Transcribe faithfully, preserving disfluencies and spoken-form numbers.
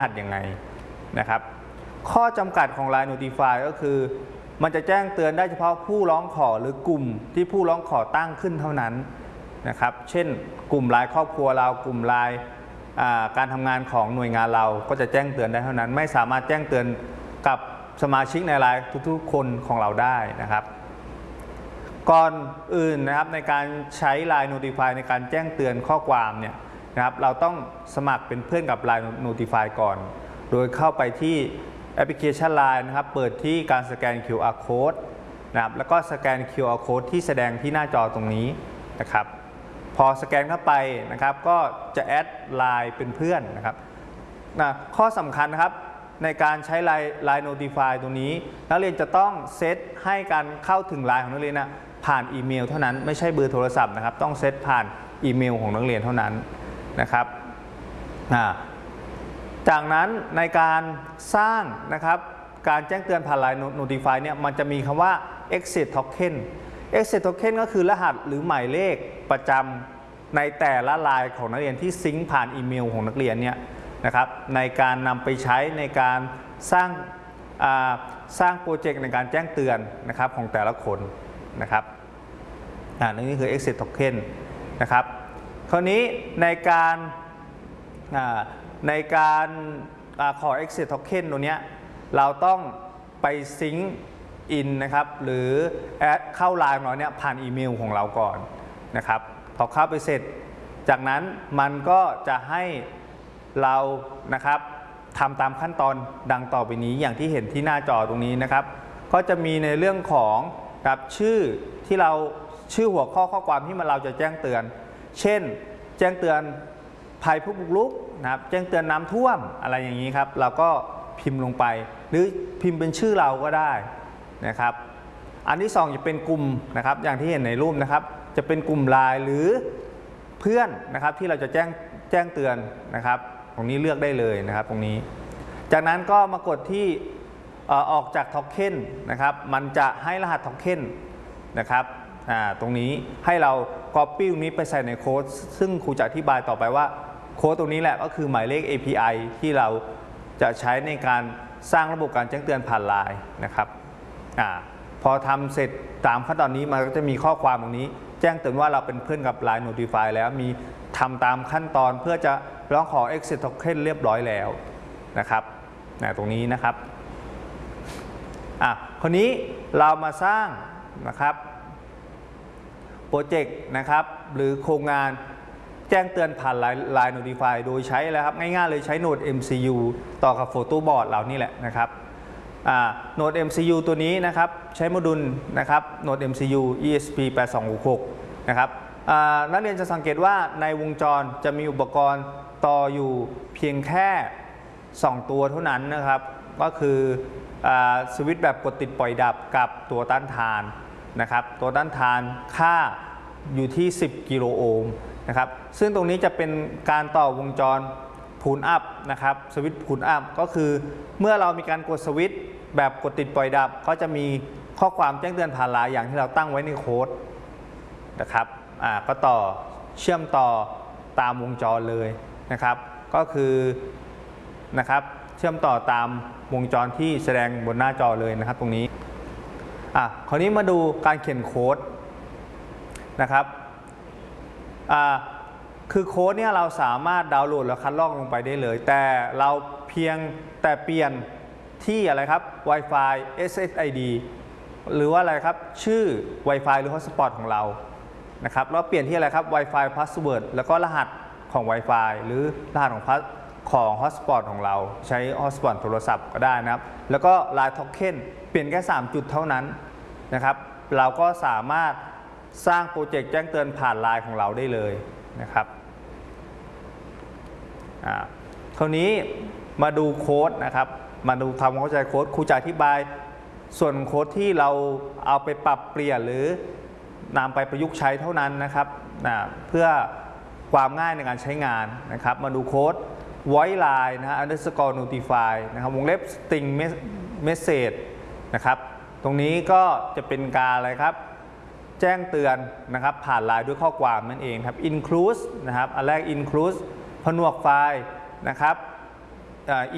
หัสยังไงนะครับข้อจำกัดของ ไลน์ Notify ก็คือมันจะแจ้งเตือนได้เฉพาะผู้ร้องขอหรือกลุ่มที่ผู้ร้องขอตั้งขึ้นเท่านั้นนะครับเช่นกลุ่ม ไลน์ ครอบครัวเรากลุ่ม ไลน์ การทำงานของหน่วยงานเราก็จะแจ้งเตือนได้เท่านั้นไม่สามารถแจ้งเตือนกับสมาชิกใน ไลน์ ทุกๆคนของเราได้นะครับก่อนอื่นนะครับในการใช้ ไลน์ Notify ในการแจ้งเตือนข้อความเนี่ยนะครับเราต้องสมัครเป็นเพื่อนกับ ไลน์ Notify ก่อนโดยเข้าไปที่แอปพลิเคชัน ไลน์ นะครับเปิดที่การสแกน คิว อาร์ Code นะครับแล้วก็สแกน คิว อาร์ Code ที่แสดงที่หน้าจอตรงนี้นะครับพอสแกนเข้าไปนะครับก็จะแอด ไลน์ เป็นเพื่อนนะครับนะข้อสำคัญนะครับในการใช้ ไลน์ ไลน์ Notify ตรงนี้นักเรียนจะต้องเซตให้การเข้าถึง ไลน์ ของนักเรียนนะผ่านอีเมลเท่านั้นไม่ใช่เบอร์โทรศัพท์นะครับต้องเซตผ่านอีเมลของนักเรียนเท่านั้นนะครับจากนั้นในการสร้างนะครับการแจ้งเตือนผ่าน ไลน์ Notify เนี่ยมันจะมีคำว่า exit token exit token ก็คือรหัสหรือหมายเลขประจำในแต่ละ ไลน์ ของนักเรียนที่ซิงค์ผ่านอีเมลของนักเรียนเนี่ยนะครับในการนำไปใช้ในการสร้างสร้างโปรเจกต์ในการแจ้งเตือนนะครับของแต่ละคนนะครับอ่านี่คือ exit token นะครับคราวนี้ในการในการอขอ exit token ตัวนี้เราต้องไปซิงค์อินนะครับหรือแอดเข้า ไลน์ ของเราเนี่ยผ่านอีเมลของเราก่อนนะครับพอเข้าไปเสร็จจากนั้นมันก็จะให้เรานะครับทำตามขั้นตอนดังต่อไปนี้อย่างที่เห็นที่หน้าจอตรงนี้นะครับก็จะมีในเรื่องของกับชื่อที่เราชื่อหัวข้อข้อความที่มันเราจะแจ้งเตือนเช่นแจ้งเตือนภัยผู้บุกรุกนะครับแจ้งเตือนน้ำท่วมอะไรอย่างนี้ครับเราก็พิมพ์ลงไปหรือพิมพ์เป็นชื่อเราก็ได้นะครับอันที่สองจะเป็นกลุ่มนะครับอย่างที่เห็นในรูปนะครับจะเป็นกลุ่ม ไลน์ หรือเพื่อนนะครับที่เราจะแจ้งแจ้งเตือนนะครับตรงนี้เลือกได้เลยนะครับตรงนี้จากนั้นก็มากดที่ออกจาก โทเค็น นะครับมันจะให้รหัส โทเค็น นะครับตรงนี้ให้เรา Copy ตรงนี้ไปใส่ในโค้ดซึ่งครูจะอธิบายต่อไปว่าโค้ดตรงนี้แหละก็คือหมายเลข เอ พี ไอ ที่เราจะใช้ในการสร้างระบบการแจ้งเตือนผ่าน ไลน์ นะครับอพอทำเสร็จตามขั้นตอนนี้มันก็จะมีข้อความตรงนี้แจ้งเตือนว่าเราเป็นเพื่อนกับ ไลน์ Notify แล้วมีทำตามขั้นตอนเพื่อจะร้องขอ exit token เรียบร้อยแล้วนะครับตรงนี้นะครับอ่ะคนนี้เรามาสร้างนะครับโปรเจกต์นะครับหรือโครงงานแจ้งเตือนผ่าน ไลน์ Notify โดยใช้แล้วครับง่ายๆเลยใช้โหนด เอ็ม ซี ยู ต่อกับโฟโต้บอร์ดเรานี่แหละนะครับโหนด เอ็ม ซี ยู ตัวนี้นะครับใช้โมดูลนะครับโหนด เอ็ม ซี ยู อี เอส พี แปดสองหกหกนะครับนักเรียนจะสังเกตว่าในวงจรจะมีอุปกรณ์ต่ออยู่เพียงแค่สองตัวเท่านั้นนะครับก็คือสวิตช์แบบกดติดปล่อยดับกับตัวต้านทานนะครับตัวต้านทานค่าอยู่ที่สิบกิโลโอห์มนะครับซึ่งตรงนี้จะเป็นการต่อวงจรพูลอัพนะครับสวิตช์พูลอัพก็คือเมื่อเรามีการกดสวิตช์แบบกดติดปล่อยดับก็จะมีข้อความแจ้งเตือนผ่าน ไลน์ อย่างที่เราตั้งไว้ในโค้ดนะครับอ่าก็ต่อเชื่อมต่อตามวงจรเลยนะครับก็คือนะครับเชื่อมต่อตามวงจรที่แสดงบนหน้าจอเลยนะครับตรงนี้อ่ะคราวนี้มาดูการเขียนโค้ดนะครับอ่าคือโค้ดเนี่ยเราสามารถดาวน์โหลดแล้วคัดลอกลงไปได้เลยแต่เราเพียงแต่เปลี่ยนที่อะไรครับ Wi-Fi เอส เอส ไอ ดี หรือว่าอะไรครับชื่อ Wi-Fi หรือ Hotspot ของเรานะครับแล้วเปลี่ยนที่อะไรครับ Wi-Fi Password แล้วก็รหัสของ Wi-Fi หรือรหัสของของ Hotspot ของเราใช้ Hotspot โทรศัพท์ก็ได้นะครับแล้วก็ ไลน์ Token เปลี่ยนแค่สามจุดเท่านั้นนะครับเราก็สามารถสร้างโปรเจกต์แจ้งเตือนผ่าน ไลน์ ของเราได้เลยนะครับอ่าคราวนี้มาดูโค้ดนะครับมาดูทำความเข้าใจโค้ดครูจะอธิบายส่วนโค้ดที่เราเอาไปปรับเปลี่ยนหรือนำไปประยุกต์ใช้เท่านั้นนะครับนะเพื่อความง่ายในการใช้งานนะครับมาดูโค้ด void line นะฮะ underscore notify นะครับวงเล็บ string message นะครับตรงนี้ก็จะเป็นการอะไรครับแจ้งเตือนนะครับผ่าน ไลน์ ด้วยข้อความนั่นเองครับ include นะครับอันแรก include ผนวกไฟล์นะครับ